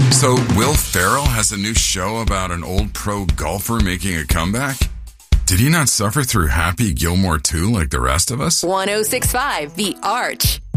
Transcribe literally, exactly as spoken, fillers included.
So, Will Ferrell has a new show about an old pro golfer making a comeback? Did he not suffer through Happy Gilmore two like the rest of us? one oh six point five The Arch.